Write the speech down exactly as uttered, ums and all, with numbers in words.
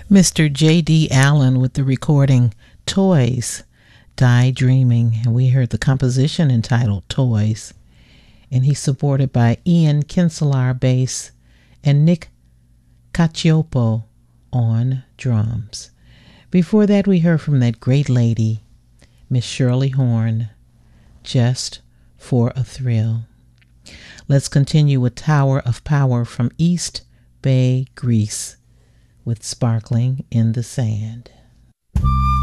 Mister J D. Allen with the recording Toys, Die Dreaming. And we heard the composition entitled Toys. And he's supported by Ian Kinselaar bass and Nick Cacioppo on drums. Before that, we heard from that great lady, Miss Shirley Horn, Just for a Thrill. Let's continue with Tower of Power from East Bay, Greece, with Sparkling in the Sand.